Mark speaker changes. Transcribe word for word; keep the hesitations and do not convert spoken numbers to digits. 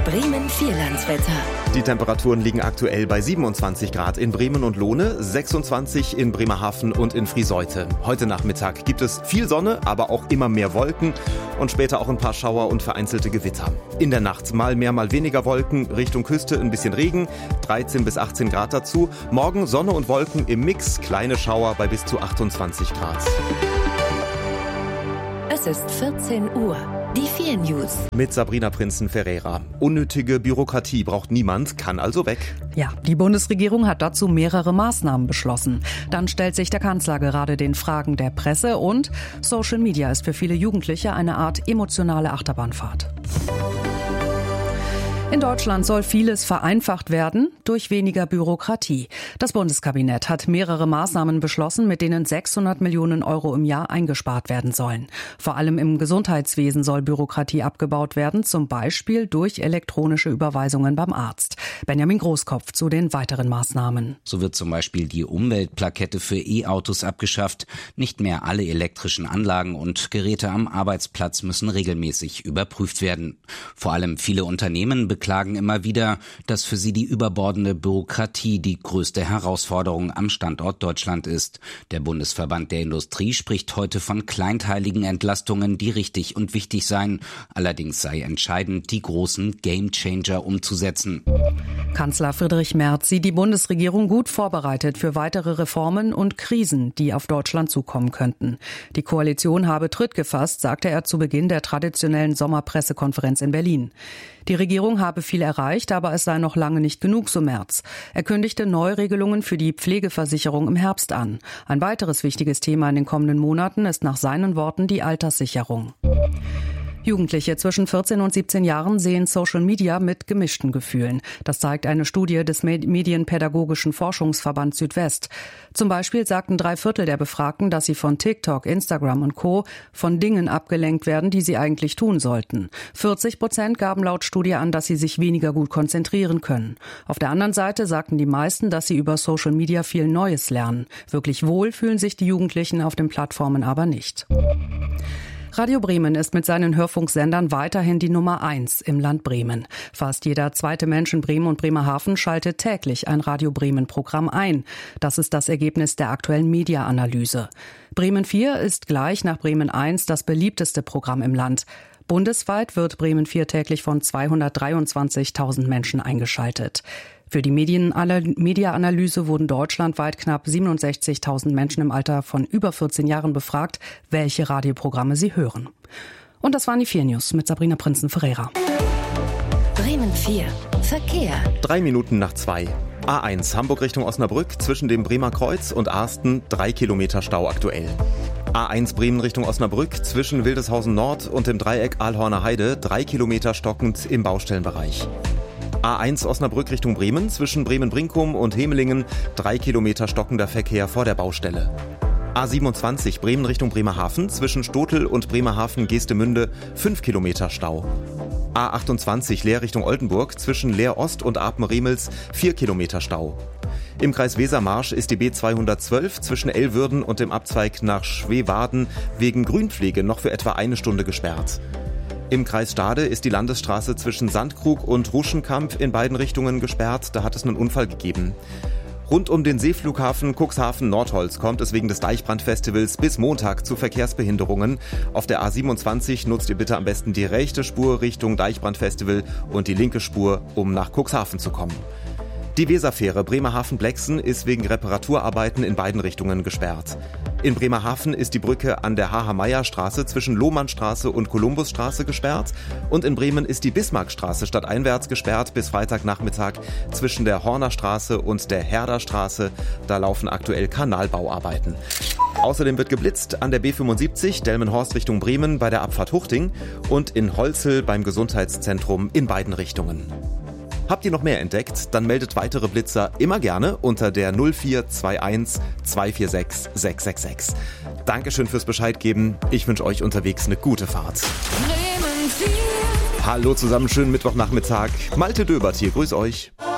Speaker 1: Bremen Vierlandswetter.
Speaker 2: Die Temperaturen liegen aktuell bei siebenundzwanzig Grad in Bremen und Lohne, sechsundzwanzig in Bremerhaven und in Friseute. Heute Nachmittag gibt es viel Sonne, aber auch immer mehr Wolken und später auch ein paar Schauer und vereinzelte Gewitter. In der Nacht mal mehr, mal weniger Wolken, Richtung Küste ein bisschen Regen, dreizehn bis achtzehn Grad dazu. Morgen Sonne und Wolken im Mix, kleine Schauer bei bis zu achtundzwanzig Grad.
Speaker 1: Es ist vierzehn Uhr. Die vier News.
Speaker 2: Mit Sabrina Prinzen-Ferreira. Unnötige Bürokratie braucht niemand, kann also weg.
Speaker 3: Ja, die Bundesregierung hat dazu mehrere Maßnahmen beschlossen. Dann stellt sich der Kanzler gerade den Fragen der Presse und Social Media ist für viele Jugendliche eine Art emotionale Achterbahnfahrt. In Deutschland soll vieles vereinfacht werden durch weniger Bürokratie. Das Bundeskabinett hat mehrere Maßnahmen beschlossen, mit denen sechshundert Millionen Euro im Jahr eingespart werden sollen. Vor allem im Gesundheitswesen soll Bürokratie abgebaut werden, zum Beispiel durch elektronische Überweisungen beim Arzt. Benjamin Großkopf zu den weiteren Maßnahmen.
Speaker 4: So wird zum Beispiel die Umweltplakette für E-Autos abgeschafft. Nicht mehr alle elektrischen Anlagen und Geräte am Arbeitsplatz müssen regelmäßig überprüft werden. Vor allem viele Unternehmen beklagen immer wieder, dass für sie die überbordende Bürokratie die größte Herausforderung am Standort Deutschland ist. Der Bundesverband der Industrie spricht heute von kleinteiligen Entlastungen, die richtig und wichtig seien. Allerdings sei entscheidend, die großen Gamechanger umzusetzen.
Speaker 3: Kanzler Friedrich Merz sieht die Bundesregierung gut vorbereitet für weitere Reformen und Krisen, die auf Deutschland zukommen könnten. Die Koalition habe Tritt gefasst, sagte er zu Beginn der traditionellen Sommerpressekonferenz in Berlin. Die Regierung habe viel erreicht, aber es sei noch lange nicht genug, so Merz. Er kündigte Neuregelungen für die Pflegeversicherung im Herbst an. Ein weiteres wichtiges Thema in den kommenden Monaten ist nach seinen Worten die Alterssicherung. Jugendliche zwischen vierzehn und siebzehn Jahren sehen Social Media mit gemischten Gefühlen. Das zeigt eine Studie des Medienpädagogischen Forschungsverband Südwest. Zum Beispiel sagten drei Viertel der Befragten, dass sie von TikTok, Instagram und Co. von Dingen abgelenkt werden, die sie eigentlich tun sollten. vierzig Prozent gaben laut Studie an, dass sie sich weniger gut konzentrieren können. Auf der anderen Seite sagten die meisten, dass sie über Social Media viel Neues lernen. Wirklich wohl fühlen sich die Jugendlichen auf den Plattformen aber nicht. Radio Bremen ist mit seinen Hörfunksendern weiterhin die Nummer eins im Land Bremen. Fast jeder zweite Mensch in Bremen und Bremerhaven schaltet täglich ein Radio Bremen-Programm ein. Das ist das Ergebnis der aktuellen Media-Analyse. Bremen vier ist gleich nach Bremen eins das beliebteste Programm im Land. Bundesweit wird Bremen vier täglich von zweihundertdreiundzwanzigtausend Menschen eingeschaltet. Für die Media-Analyse wurden deutschlandweit knapp siebenundsechzigtausend Menschen im Alter von über vierzehn Jahren befragt, welche Radioprogramme sie hören. Und das waren die vier News mit Sabrina Prinzen-Ferreira.
Speaker 1: Bremen vier. Verkehr.
Speaker 2: Drei Minuten nach zwei. A eins Hamburg Richtung Osnabrück zwischen dem Bremer Kreuz und Arsten drei Kilometer Stau aktuell. A eins Bremen Richtung Osnabrück zwischen Wildeshausen Nord und dem Dreieck Aalhorner Heide drei Kilometer stockend im Baustellenbereich. A eins Osnabrück Richtung Bremen zwischen Bremen-Brinkum und Hemelingen drei Kilometer stockender Verkehr vor der Baustelle. A siebenundzwanzig Bremen Richtung Bremerhaven zwischen Stotel und Bremerhaven-Geestemünde fünf Kilometer Stau. A achtundzwanzig Leer Richtung Oldenburg zwischen Leer Ost und Apen-Riemels vier Kilometer Stau. Im Kreis Wesermarsch ist die B zweihundertzwölf zwischen Elwürden und dem Abzweig nach Schweewarden wegen Grünpflege noch für etwa eine Stunde gesperrt. Im Kreis Stade ist die Landesstraße zwischen Sandkrug und Ruschenkamp in beiden Richtungen gesperrt. Da hat es einen Unfall gegeben. Rund um den Seeflughafen Cuxhaven-Nordholz kommt es wegen des Deichbrandfestivals bis Montag zu Verkehrsbehinderungen. Auf der A siebenundzwanzig nutzt ihr bitte am besten die rechte Spur Richtung Deichbrandfestival und die linke Spur, um nach Cuxhaven zu kommen. Die Weserfähre Bremerhaven-Blexen ist wegen Reparaturarbeiten in beiden Richtungen gesperrt. In Bremerhaven ist die Brücke an der H H-Meyer-Straße zwischen Lohmannstraße und Kolumbusstraße gesperrt und in Bremen ist die Bismarckstraße stadteinwärts gesperrt bis Freitagnachmittag zwischen der Hornerstraße und der Herderstraße. Da laufen aktuell Kanalbauarbeiten. Außerdem wird geblitzt an der B fünfundsiebzig Delmenhorst Richtung Bremen bei der Abfahrt Huchting und in Holzel beim Gesundheitszentrum in beiden Richtungen. Habt ihr noch mehr entdeckt? Dann meldet weitere Blitzer immer gerne unter der null vier zwei eins zwei vier sechs sechs sechs sechs. Dankeschön fürs Bescheid geben. Ich wünsche euch unterwegs eine gute Fahrt. Hallo zusammen, schönen Mittwochnachmittag. Malte Döbert hier, grüß euch.